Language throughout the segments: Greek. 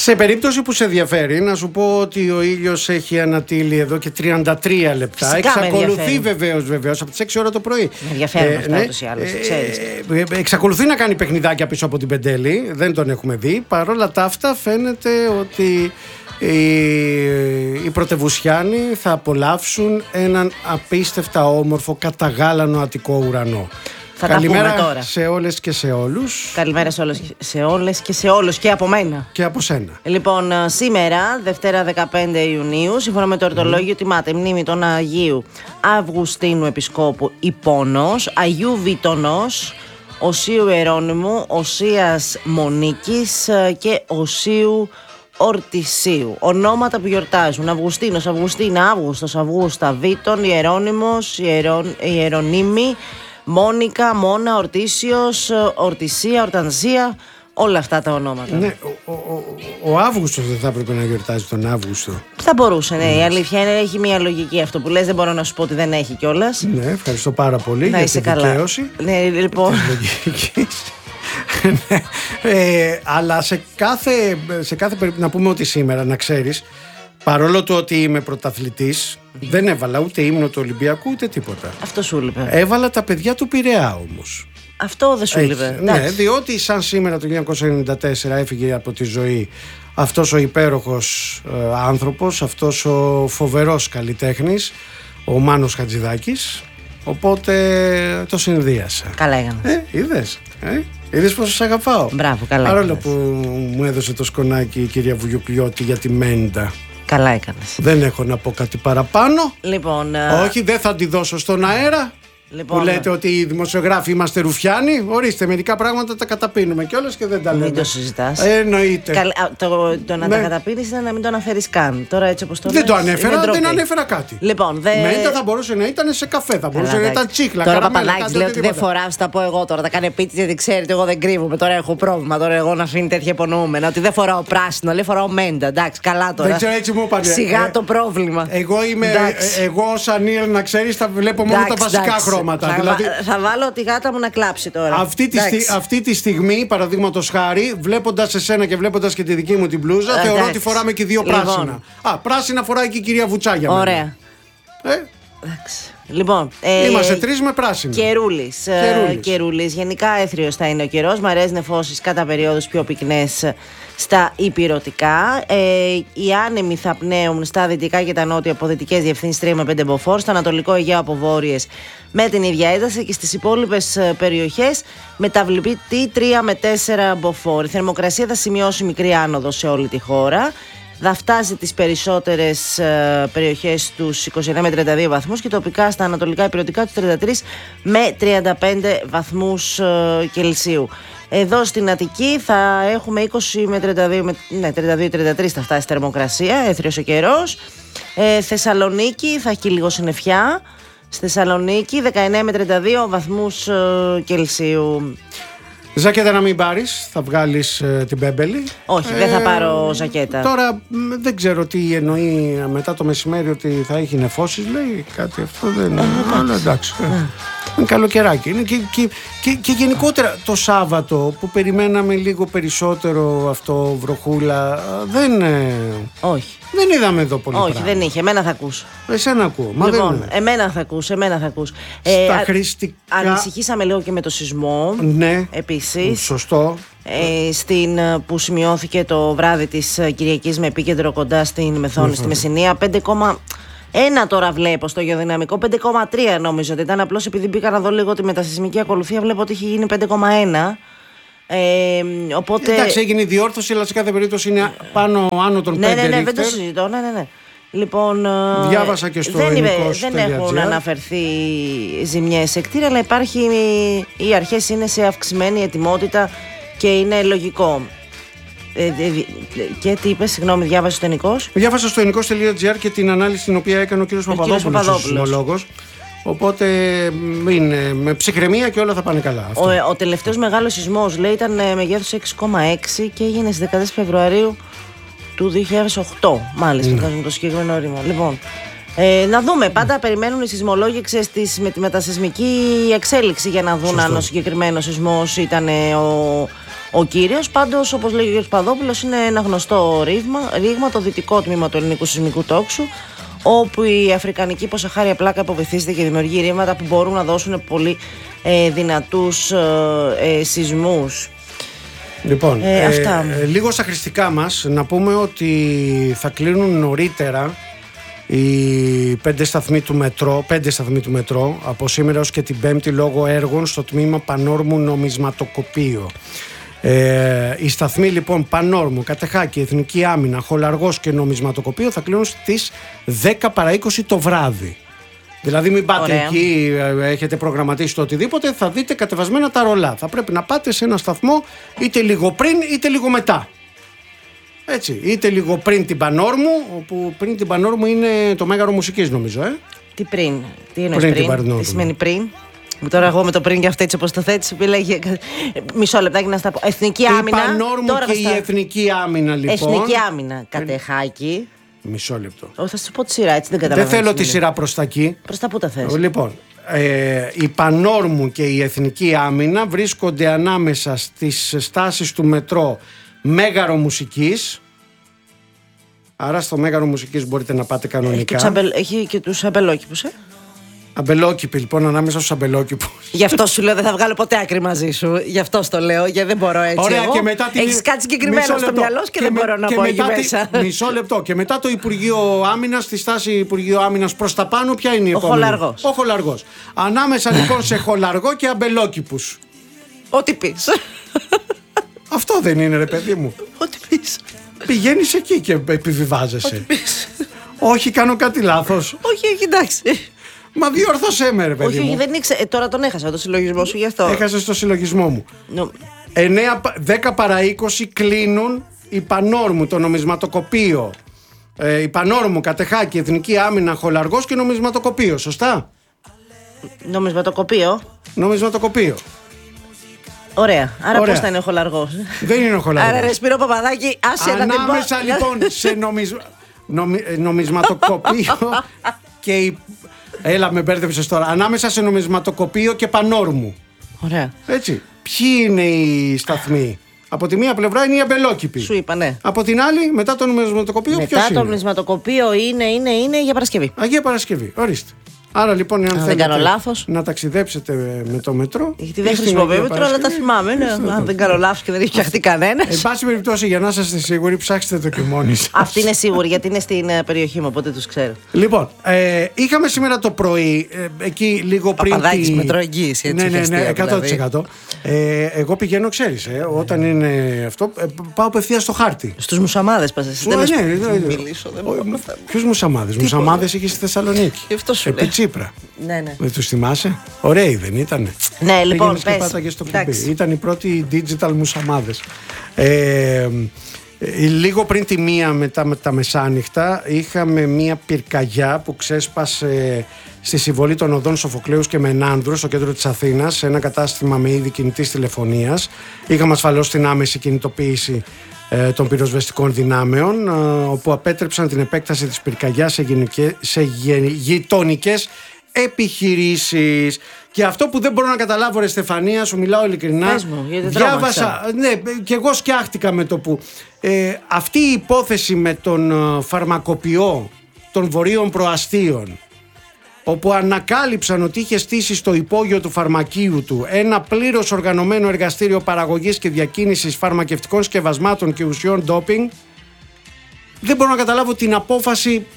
Σε περίπτωση που σε ενδιαφέρει, να σου πω ότι ο ήλιος έχει ανατείλει εδώ και 33 λεπτά. Φυσικά εξακολουθεί βεβαίως από τις 6 ώρα το πρωί. Με ενδιαφέρουν αυτά ούτως ή άλλως, ξέρεις. Εξακολουθεί να κάνει παιχνιδάκια πίσω από την Πεντέλη. Δεν τον έχουμε δει. Παρόλα τα αυτά, φαίνεται ότι οι πρωτεβουσιάνοι θα απολαύσουν έναν απίστευτα όμορφο καταγάλανο Αττικό ουρανό. Θα Καλημέρα τα πούμε τώρα. σε όλες και σε όλους. Καλημέρα σε όλες και σε όλους και από μένα. Και από σένα. Λοιπόν, σήμερα, Δευτέρα 15 Ιουνίου, σύμφωνα με το ορτολόγιο, τιμάται μνήμη των Αγίου Αυγουστίνου Επισκόπου Ιππώνος, Αγίου Βίτωνος, Οσίου Ιερώνυμου, Οσίας Μονίκης και Οσίου Ορτισίου. Ονόματα που γιορτάζουν: Αυγουστίνος, Αυγουστίνα, Αύγουστος, Αυγούστα, Βίτων, Ιερώνυμος, Ιερονίμη, Μόνικα, Μόνα, Ορτίσιος, Ορτισία, Ορτανσία. Όλα αυτά τα ονόματα. Ναι, ο Αύγουστος δεν θα έπρεπε να γιορτάζει τον Αύγουστο. Θα μπορούσε, ναι. Η αλήθεια είναι έχει μια λογική αυτό που λες. Δεν μπορώ να σου πω ότι δεν έχει κιόλας. Ναι, ευχαριστώ πάρα πολύ για την δικαίωση. Ναι, λοιπόν. Αλλά σε κάθε περίπτωση να πούμε ότι σήμερα, να ξέρεις, παρόλο το ότι είμαι πρωταθλητής, δεν έβαλα ούτε ύμνο του Ολυμπιακού ούτε τίποτα. Αυτό σου λείπε. Έβαλα τα παιδιά του Πειραιά όμως. Αυτό δεν σου λείπε. Ναι, διότι σαν σήμερα το 1994 έφυγε από τη ζωή αυτός ο υπέροχος άνθρωπος, αυτός ο φοβερός καλλιτέχνης, ο Μάνος Χατζηδάκης. Οπότε το συνδύασα. Καλά έκανες. Είδες πόσο σ' αγαπάω. Μπράβο, καλά. Παρόλο που μου έδωσε το σκονάκι η κυρία Βουγιουκλιώτη για τη Μέντα. Καλά έκανες. Δεν έχω να πω κάτι παραπάνω. Λοιπόν, όχι, δεν θα τη δώσω στον αέρα. Λοιπόν, που λέτε ότι οι δημοσιογράφοι είμαστε ρουφιάνοι. Ορίστε, μερικά πράγματα τα καταπίνουμε κιόλας και δεν τα λέμε. Μην το συζητάς. Εννοείται. Το να τα καταπίνεις είναι να μην το αναφέρεις καν. Τώρα έτσι όπως το λες. Δεν το ανέφερα, δεν ανέφερα κάτι. Λοιπόν, Μέντα θα μπορούσε να ήταν σε καφέ, θα μπορούσε να ήταν τσίχλα. Τώρα Παπαδάκης λέει ότι δεν φοράω, θα πω εγώ τώρα. Τα κάνει επίτηδες γιατί ξέρετε, εγώ δεν κρύβομαι. Τώρα έχω πρόβλημα. Τώρα εγώ να αφήνει τέτοια υπονοούμενα. Ότι δεν φοράω πράσινο, λέει φοράω Μέντα. Εντάξει, καλά τώρα. Δεν ξέρω, έτσι μου είπανε. Σιγά το πρόβλημα. Εγώ σαν Νίλ, να ξέρεις, θα βλέπω μόνο τα βασικά χρώματα. Θα βάλω τη γάτα μου να κλάψει τώρα. Αυτή τη στιγμή, παραδείγματος χάρη, βλέποντας εσένα και βλέποντας και τη δική μου την μπλούζα, θεωρώ ότι φοράμε και δύο πράσινα. Πράσινα φοράει και η κυρία Βουτσάγια. Ωραία. Εντάξει. Λοιπόν, είμαστε τρεις με πράσινο. Καιρούλης. Γενικά έθριος θα είναι ο καιρός. Μαρές νεφώσεις κατά περιόδους πιο πυκνές στα υπηρωτικά. Οι άνεμοι θα πνέουν στα δυτικά και τα νότια από δυτικές διευθύνσεις 3 με 5 μποφόρ. Στο ανατολικό Αιγαίο από βόρειες με την ίδια ένταση και στις υπόλοιπες περιοχές μεταβλητή 3 με 4 μποφόρ. Η θερμοκρασία θα σημειώσει μικρή άνοδο σε όλη τη χώρα. Θα φτάσει τις περισσότερες περιοχές τους 21 με 32 βαθμούς και τοπικά στα ανατολικά υπηρωτικά τους 33 με 35 βαθμούς Κελσίου. Εδώ στην Αττική θα έχουμε 20 με 32-33 θα φτάσει θερμοκρασία, έθριος ο καιρός. Θεσσαλονίκη θα έχει λίγο συννεφιά. Στη Θεσσαλονίκη 19 με 32 βαθμούς Κελσίου. Ζακέτα να μην πάρεις, θα βγάλεις την Μπέμπελη. Όχι, δεν θα πάρω ζακέτα. Τώρα δεν ξέρω τι εννοεί μετά το μεσημέρι ότι θα έχει νεφώσεις, λέει κάτι αυτό δεν είναι. Αλλά εντάξει. Είναι καλοκαιράκι. Είναι και γενικότερα το Σάββατο που περιμέναμε λίγο περισσότερο αυτό βροχούλα. Όχι. Δεν είδαμε εδώ πολύ πράγμα. Όχι, δεν είχε. Εμένα θα ακούς. Εσένα ακούω. Λοιπόν, εμένα θα ακούς. Στα χρηστικά. Ανησυχήσαμε λίγο και με το σεισμό. Ναι. Επίσης. Σωστό. Που σημειώθηκε το βράδυ της Κυριακής με επίκεντρο κοντά στην Μεθόνη, στη Μεσσηνία. 5,1 τώρα βλέπω στο γεωδυναμικό. 5,3 νόμιζα ότι ήταν. Απλώς επειδή μπήκα να δω λίγο τη μετασεισμική ακολουθία, βλέπω ότι έχει γίνει 5,1. Οπότε... Εντάξει, έγινε η διόρθωση, αλλά σε κάθε περίπτωση είναι άνω των 5 ρίχτερ. Ναι, δεν το συζητώ. Ναι. Λοιπόν, διάβασα και στο δεν έχουν αναφερθεί ζημιές σε κτίρια, αλλά οι αρχές είναι σε αυξημένη ετοιμότητα και είναι λογικό. Και τι είπες, συγγνώμη, διάβασε στο Ενικός. Διάβασα στο ενικός.gr και την ανάλυση την οποία έκανε ο κύριος Παπαδόπουλος, ο σεισμολόγος. Οπότε είναι με ψυχραιμία και όλα θα πάνε καλά. Ο τελευταίος μεγάλος σεισμός, λέει, ήταν μεγέθους 6,6 και έγινε στις 14 Φεβρουαρίου του 2008. Μάλιστα, βγάζουμε το συγκεκριμένο όριμο. Λοιπόν, να δούμε. Πάντα περιμένουν οι σεισμολόγοι με τη μετασεισμική εξέλιξη για να δουν αν ο συγκεκριμένος σεισμός ήταν ο κύριος. Πάντως, όπως λέει ο κ. Παδόπουλος, είναι ένα γνωστό ρήγμα, το δυτικό τμήμα του ελληνικού σεισμικού τόξου, όπου η αφρικανική υποσαχάρια πλάκα υποβυθίζεται και δημιουργεί ρήγματα που μπορούν να δώσουν πολύ δυνατούς σεισμούς. Λοιπόν, λίγο στα χρηστικά μας να πούμε ότι θα κλείνουν νωρίτερα οι 5 σταθμοί του μετρό από σήμερα ως και την Πέμπτη λόγω έργων στο τμήμα Πανόρμου Νομισματοκοπείο. Οι σταθμοί λοιπόν Πανόρμου, Κατεχάκη, Εθνική Άμυνα, Χολαργός και Νομισματοκοπείο θα κλείνουν στις 10 παρά 20 το βράδυ. Δηλαδή μην πάτε εκεί, έχετε προγραμματίσει το οτιδήποτε, θα δείτε κατεβασμένα τα ρολά. Θα πρέπει να πάτε σε ένα σταθμό είτε λίγο πριν είτε λίγο μετά. Έτσι, είτε λίγο πριν την Πανόρμου, όπου πριν την Πανόρμου είναι το Μέγαρο Μουσικής νομίζω. Τι εννοείς πριν, τι σημαίνει πριν? Τώρα εγώ με το πριν και αυτό έτσι όπως το θέτεις επιλέγει. Μισό λεπτάκι να στα πω. Εθνική Άμυνα. Η Πανόρμου τώρα και η Εθνική Άμυνα λοιπόν. Εθνική Άμυνα, Κατεχάκη. Μισό λεπτό. Θα σου πω τη σειρά, έτσι δεν καταλαβαίνω. Δεν θέλω τη σειρά προς τα εκεί. Προς τα πού τα θες? Λοιπόν, η Πανόρμου και η Εθνική Άμυνα βρίσκονται ανάμεσα στις στάσεις του μετρό Μέγαρο Μουσικής. Άρα στο Μέγαρο Μουσικής μπορείτε να πάτε κανονικά. Έχει και τους αμπελόκηπους, Αμπελόκηποι, λοιπόν, ανάμεσα στους αμπελόκηπους. Γι' αυτό σου λέω δεν θα βγάλω ποτέ άκρη μαζί σου. Γι' αυτό το λέω, γιατί δεν μπορώ έτσι. Ωραία, και μετά έχεις κάτι συγκεκριμένο στο μυαλό σου και δεν μπορώ να πω εκεί μέσα. Μισό λεπτό. Και μετά το Υπουργείο Άμυνας, στη στάση Υπουργείου Άμυνας προς τα πάνω, ποια είναι η επόμενη? Ο Χολαργός. Ανάμεσα λοιπόν σε Χολαργό και αμπελόκηπους. Ό,τι πεις. Αυτό δεν είναι, ρε παιδί μου? Ό,τι πεις. Πηγαίνεις εκεί και επιβιβάζεσαι. Ό,τι πεις. Όχι, κάνω κάτι λάθος? Όχι, εντάξει. Μα διόρθωσέ με, ρε παιδί μου. Όχι, δεν ήξερα. Τώρα τον έχασα το συλλογισμό σου γι' αυτό. Έχασες το συλλογισμό μου. 10 παρά 20 κλείνουν η Πανόρμου, το νομισματοκοπείο. Η Πανόρμου, Κατεχάκη, Εθνική Άμυνα, Χολαργός και νομισματοκοπείο. Σωστά? Νομισματοκοπείο. Ωραία. Άρα πώς θα είναι ο Χολαργός? Δεν είναι ο Χολαργός. Άρα, Σπύρο Παπαδάκη, άσε να την πω. Ανάμεσα λοιπόν σε νομισματοκοπείο και έλα, με μπέρδεψες τώρα. Ανάμεσα σε νομισματοκοπείο και Πανόρμου. Ωραία. Έτσι. Ποιοι είναι οι σταθμοί? Από τη μία πλευρά είναι οι αμπελόκηποι. Σου είπα, ναι. Από την άλλη, μετά το νομισματοκοπείο, ποιος είναι? Μετά το νομισματοκοπείο είναι για Παρασκευή. Αγία Παρασκευή, ορίστε. Άρα λοιπόν, αν θέλετε να ταξιδέψετε με το μετρό. Γιατί δεν χρησιμοποιώ μετρό, αλλά τα θυμάμαι. Αν δεν κάνω λάθος και δεν έχει φτιαχτεί κανένα. Εν πάση περιπτώσει, για να είστε σίγουροι, ψάξτε το και μόνοι σας. Αυτή είναι σίγουρη, γιατί είναι στην περιοχή μου, οπότε τους ξέρω. Λοιπόν, είχαμε σήμερα το πρωί, εκεί λίγο πριν. Παπαδάκης, μετροεγγύηση, έτσι. Ναι, 100%. Εγώ πηγαίνω, ξέρεις, όταν είναι αυτό, πάω απευθείας στο χάρτη. Στους μουσαμάδες πας εσύ? Ναι. Ποιους μουσαμάδες? Μουσαμάδες είχε στη Θεσσαλονίκη. Επί Τσίπρα. Ναι. Δεν τους θυμάσαι? Ωραίοι δεν ήτανε? Ναι, λοιπόν, πες. Και πάταγες στο κουμπί. Ήταν οι πρώτοι digital μουσαμάδες. Λίγο πριν τη μία μετά με τα μεσάνυχτα είχαμε μία πυρκαγιά που ξέσπασε στη συμβολή των οδών Σοφοκλέους και Μενάνδρου στο κέντρο της Αθήνας, σε ένα κατάστημα με είδη κινητής τηλεφωνίας. Είχαμε ασφαλώς την άμεση κινητοποίηση των πυροσβεστικών δυνάμεων, όπου απέτρεψαν την επέκταση της πυρκαγιάς σε γειτονικές επιχειρήσεις. Και αυτό που δεν μπορώ να καταλάβω, ρε Στεφανία, σου μιλάω ειλικρινά. Πες μου, διάβασα, ναι, και εγώ σκιάχτηκα με το που αυτή η υπόθεση με τον φαρμακοποιό των Βορείων Προαστίων, όπου ανακάλυψαν ότι είχε στήσει στο υπόγειο του φαρμακείου του ένα πλήρως οργανωμένο εργαστήριο παραγωγής και διακίνησης φαρμακευτικών σκευασμάτων και ουσιών ντόπινγκ. Δεν μπορώ να καταλάβω την απόφαση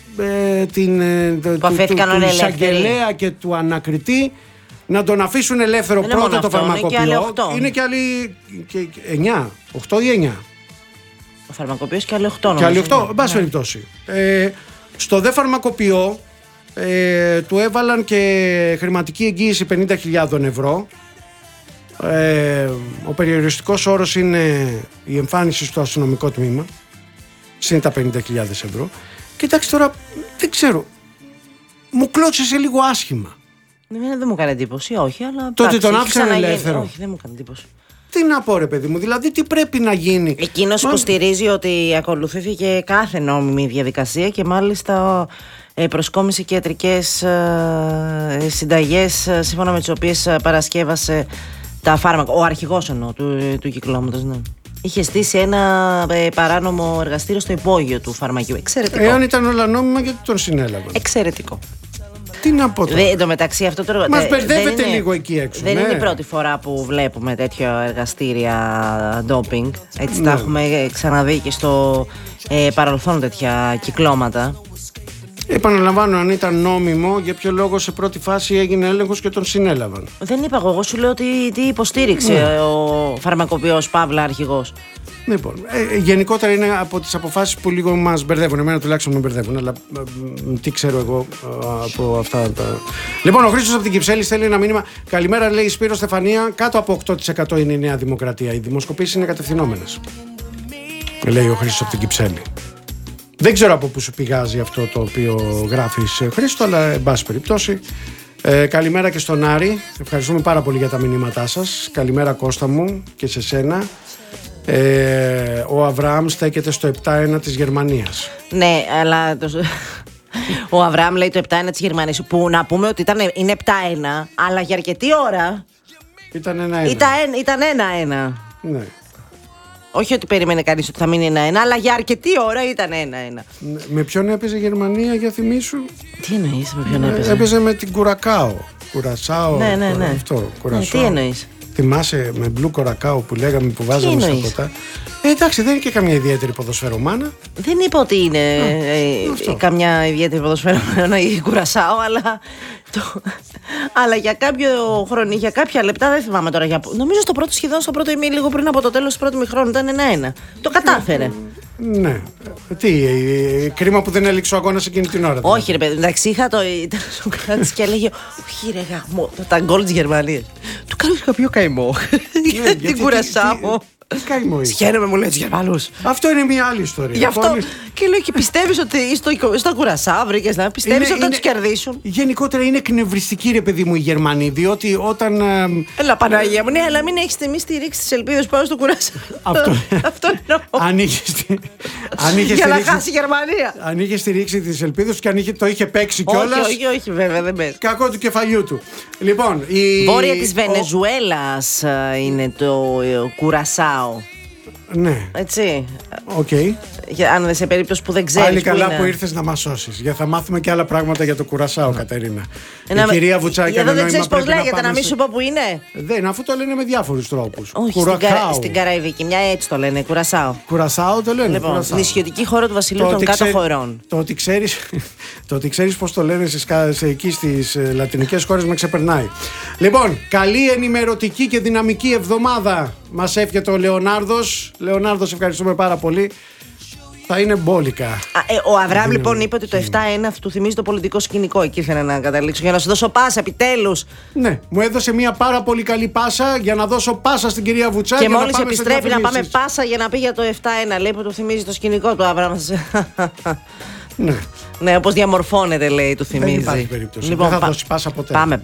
του εισαγγελέα και του ανακριτή να τον αφήσουν ελεύθερο. Πρώτα το φαρμακοποιό. Είναι και άλλοι 9, 8 ή 9. Ο φαρμακοποιός και άλλοι 8. Και άλλοι 8, εν πάση περιπτώσει. Στο δε φαρμακοποιό του έβαλαν και χρηματική εγγύηση 50.000 ευρώ. Ο περιοριστικός όρος είναι η εμφάνιση στο αστυνομικό τμήμα, συν τα 50.000 ευρώ. Κοιτάξτε τώρα, δεν ξέρω, μου κλώτσισε λίγο άσχημα. Δεν μου έκανε εντύπωση, όχι, αλλά. Τότε τον άφησαν ελεύθερο. Όχι, δεν μου έκανε εντύπωση. Τι να πω, ρε παιδί μου, δηλαδή τι πρέπει να γίνει? Εκείνος υποστηρίζει ότι ακολουθήθηκε κάθε νόμιμη διαδικασία και μάλιστα προσκόμισε και ιατρικές συνταγές σύμφωνα με τις οποίες παρασκεύασε τα φάρμακα. Ο αρχηγός εννοώ του κυκλώματος, ναι. Είχε στήσει ένα παράνομο εργαστήριο στο υπόγειο του φαρμακείου. Εξαιρετικό. Εάν ήταν όλα νόμιμα, γιατί τον συνέλαβαν. Εξαιρετικό. Τι να πω τώρα. Εν τω μεταξύ, αυτό το μας μπερδεύεται λίγο εκεί έξω. Δεν είναι η πρώτη φορά που βλέπουμε τέτοια εργαστήρια ντόπινγκ. Έτσι τα έχουμε ξαναδεί και στο παρελθόν τέτοια κυκλώματα. Επαναλαμβάνω, αν ήταν νόμιμο, για ποιο λόγο σε πρώτη φάση έγινε έλεγχος και τον συνέλαβαν. Δεν είπα εγώ σου λέω τι υποστήριξε ο φαρμακοποιός Παύλα αρχηγός. Λοιπόν, γενικότερα είναι από τις αποφάσεις που λίγο μας μπερδεύουν. Εμένα τουλάχιστον με μπερδεύουν, αλλά τι ξέρω εγώ από αυτά τα. Λοιπόν, ο Χρήστος από την Κυψέλη στέλνει ένα μήνυμα. Καλημέρα, λέει Σπύρο Στεφανία. Κάτω από 8% είναι η Νέα Δημοκρατία. Οι δημοσκοπήσεις είναι κατευθυνόμενες. Λέει ο Χρήστος από την Κυψέλη. Δεν ξέρω από πού σου πηγάζει αυτό το οποίο γράφεις, Χρήστο, αλλά εν πάση περιπτώσει. Καλημέρα και στον Άρη. Ευχαριστούμε πάρα πολύ για τα μηνύματά σας. Καλημέρα, Κώστα μου, και σε σένα. Ο Αβραάμ στέκεται στο 7-1 της Γερμανίας. Ναι, αλλά ο Αβραάμ λέει το 7-1 της Γερμανίας, που να πούμε ότι είναι 7-1, αλλά για αρκετή ώρα ήταν 1-1. Ήταν 1-1. Ναι. Όχι ότι περίμενε κανείς ότι θα μείνει 1-1, αλλά για αρκετή ώρα ήταν 1-1. Με ποιον έπαιζε η Γερμανία, για θυμίσου? Τι εννοείς με ποιον έπαιζε? Έπαιζε με την Κουρασάο. Ναι. Αυτό, τι εννοείς? Θυμάσαι με μπλου κορακάο που λέγαμε, που βάζαμε στα ποτά? Εντάξει, δεν είναι και καμιά ιδιαίτερη ποδοσφαιρομάνα. Δεν είπα ότι είναι καμιά ιδιαίτερη ποδοσφαιρομάνα η Κουρασάο, αλλά για κάποιο χρόνο, για κάποια λεπτά, δεν θυμάμαι τώρα. Νομίζω σχεδόν στο πρώτο ημί, λίγο πριν από το τέλος του πρώτου ημιχρόνου, ήταν 1-1. Το κατάφερε. Ναι. Κρίμα που δεν έληξε ο αγώνας εκείνη την ώρα. Όχι, ρε παιδί, εντάξει, ήταν ο Σοκράτης και έλεγε: όχι, ρε γαμώ, τα γκολ της Γερμανίας. Του κάνω κάποιο καημό. Την Κουρασάο. Τι καημό είσαι? Σχένομαι, μου λέει, τους Γερμανούς. Αυτό είναι μια άλλη ιστορία. Γι' αυτό και λέω: και πιστεύεις ότι στο Κουρασάο βρήκες να πιστεύεις ότι θα τους κερδίσουν? Γενικότερα είναι εκνευριστική, ρε παιδί μου, οι Γερμανοί, διότι όταν. Έλα, Παναγία μου, ναι, αλλά μην έχεις μη στηρίξει τις ελπίδες πάνω στο Κουρασάο. Αυτό εννοώ. Για να χάσει η Γερμανία. Αν είχε στηρίξει τις ελπίδες και αν το είχε παίξει κιόλας. Όχι, βέβαια, δεν παίζει. Κακό του κεφαλιού του. Λοιπόν, βόρεια της Βενεζουέλας είναι το Κουρασάο. Ναι. Έτσι. Οκ. Αν σε περίπτωση που δεν ξέρεις. Πάλι καλά που ήρθες να μας σώσεις. Για θα μάθουμε και άλλα πράγματα για το Κουρασάο, Κατερίνα. Η κυρία Βουτσάκη. Εδώ δεν ξέρεις πώς λέγεται, να μην σου πω που είναι. Δεν, αφού το λένε με διάφορους τρόπους. Όχι, στην Καραϊβική, μια έτσι το λένε, Κουρασάο. Κουρασάο το λένε. Λοιπόν, νησιωτική χώρα του Βασιλείου των Κάτω Χωρών. Το ότι ξέρεις πώς το λένε εκεί στις λατινικές χώρες με ξεπερνάει. Λοιπόν, καλή ενημερωτική και δυναμική εβδομάδα μας εύχεται ο Λεωνάρδος. Λεωνάρδος, ευχαριστούμε πάρα πολύ. Θα είναι μπόλικα. Ο Αβραάμ λοιπόν είπε ότι το 7-1 του θυμίζει το πολιτικό σκηνικό. Εκεί ήθελα να καταλήξω για να σου δώσω πάσα επιτέλους. Ναι, μου έδωσε μια πάρα πολύ καλή πάσα για να δώσω πάσα στην κυρία Βουτσάκη. Και μόλις επιστρέφει να πάμε πάσα για να πει για το 7-1. Λέει που του θυμίζει το σκηνικό του Αβραάμ. Ναι. Ναι, όπως διαμορφώνεται, λέει, του θυμίζει. Δεν υπάρχει περίπτωση. Λοιπόν, δεν θα δώσει πάσα ποτέ. Πάμε.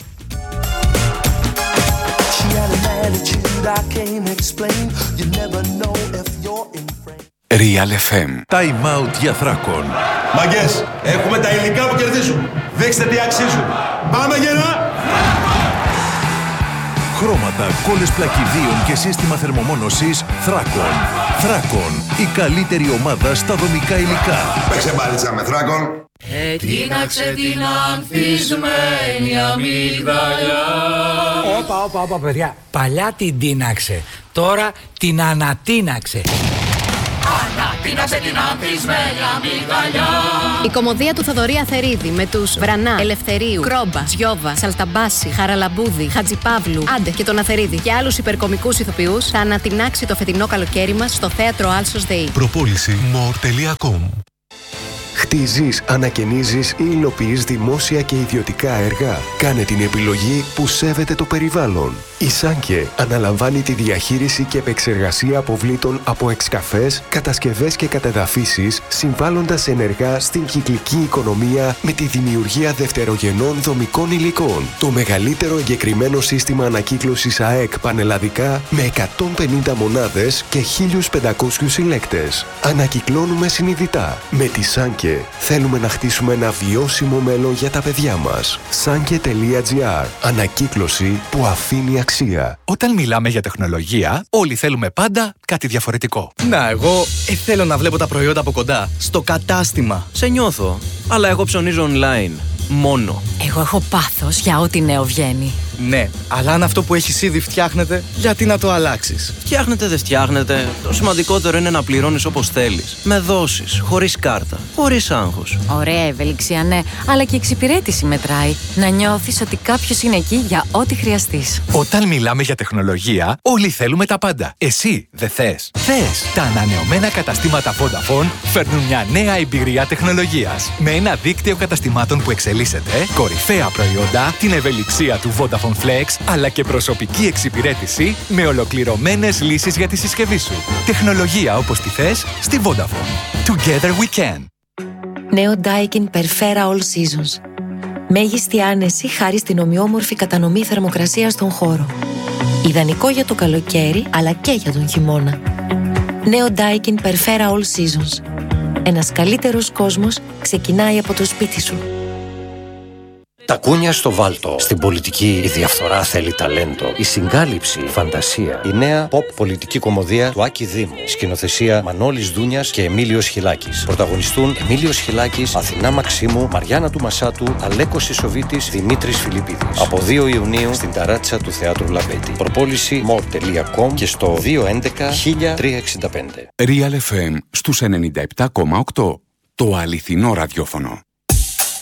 Real FM. Time out για Θράκον. Μαγκές, έχουμε τα υλικά που κερδίζουν. Δείξτε τι αξίζουν. Πάμε γερά! Χρώματα, κόλλες πλακιδίων και σύστημα θερμομόνωσης Θράκον. Θράκον, η καλύτερη ομάδα στα δομικά υλικά. Παίξε μπάλιτσα με Θράκον. Τίναξε την ανθισμένη αμυγδαλιά. Όπα, παιδιά. Παλιά την τίναξε. Τώρα την ανατίναξε. Ανατίναξε την ανθισμένη αμυγδαλιά. Η κωμωδία του Θοδωρή Αθερίδη με τους Βρανά, Ελευθερίου, Κρόμπα, Τζιόβα, Σαλταμπάση, Χαραλαμπούδη, Χατζιπαύλου, Άντε και τον Αθερίδη και άλλους υπερκομικούς ηθοποιούς θα ανατινάξει το φετινό καλοκαίρι μας στο θέατρο Άλσος ΔΕΗ. Προπόληση more.com. Χτίζεις, ανακαινίζεις ή υλοποιείς δημόσια και ιδιωτικά έργα. Κάνε την επιλογή που σέβεται το περιβάλλον. Η Σάνκε αναλαμβάνει τη διαχείριση και επεξεργασία αποβλήτων από εξκαφές, κατασκευές και κατεδαφίσεις, συμβάλλοντας ενεργά στην κυκλική οικονομία με τη δημιουργία δευτερογενών δομικών υλικών. Το μεγαλύτερο εγκεκριμένο σύστημα ανακύκλωσης ΑΕΚ πανελλαδικά με 150 μονάδες και 1.500 συλλέκτες. Ανακυκλώνουμε συνειδητά. Με τη Σάνκε θέλουμε να χτίσουμε ένα βιώσιμο μέλλον για τα παιδιά μας. Sanke.gr. Ανακύκλωση που αφήνει αξία. Όταν μιλάμε για τεχνολογία, όλοι θέλουμε πάντα κάτι διαφορετικό. Να, εγώ θέλω να βλέπω τα προϊόντα από κοντά, στο κατάστημα. Σε νιώθω, αλλά εγώ ψωνίζω online. Μόνο. Εγώ έχω πάθος για ό,τι νέο βγαίνει. Ναι, αλλά αν αυτό που έχεις ήδη φτιάχνεται, γιατί να το αλλάξεις? Φτιάχνεται, δεν φτιάχνεται. Το σημαντικότερο είναι να πληρώνεις όπως θέλεις. Με δόσεις, χωρίς κάρτα, χωρίς άγχος. Ωραία ευελιξία, ναι, αλλά και η εξυπηρέτηση μετράει. Να νιώθεις ότι κάποιος είναι εκεί για ό,τι χρειαστείς. Όταν μιλάμε για τεχνολογία, όλοι θέλουμε τα πάντα. Εσύ δεν θες? Θες! Τα ανανεωμένα καταστήματα Vodafone φέρνουν μια νέα εμπειρία τεχνολογίας. Με ένα δίκτυο καταστημάτων που εξελίσσεται, κορυφαία προϊόντα, την ευελιξία του Vodafone Flex, αλλά και προσωπική εξυπηρέτηση με ολοκληρωμένες λύσεις για τη συσκευή σου. Τεχνολογία όπως τη θες στη Vodafone. Together we can. Νέο Daikin Perfera All Seasons. Μέγιστη άνεση χάρη στην ομοιόμορφη κατανομή θερμοκρασίας στον χώρο. Ιδανικό για το καλοκαίρι, αλλά και για τον χειμώνα. Νέο Daikin Perfera All Seasons. Ένας καλύτερος κόσμος ξεκινάει από το σπίτι σου. Τα κούνια στο βάλτο. Στην πολιτική η διαφθορά θέλει ταλέντο. Η συγκάλυψη, φαντασία. Η νέα pop πολιτική κομμωδία του Άκη Δήμου. Σκηνοθεσία Μανώλης Δούνιας και Εμίλιος Χιλάκης. Πρωταγωνιστούν Εμίλιος Χιλάκης, Αθηνά Μαξίμου, Μαριάννα του Μασάτου, Αλέκος Ισοβίτης, Δημήτρης Φιλίππηδης. Από 2 Ιουνίου στην ταράτσα του Θεάτρου Λαμπέτη. Προπόληση more.com και στο 211 1365. Real FM στους 97,8. Το αληθινό ραδιόφωνο.